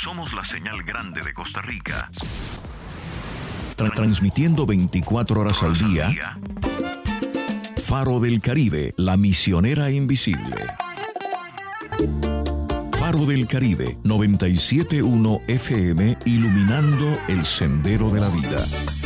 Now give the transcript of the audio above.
Somos la señal grande de Costa Rica. Transmitiendo 24 horas al día. Faro del Caribe, la misionera invisible. Faro del Caribe, 97.1 FM, iluminando el sendero de la vida.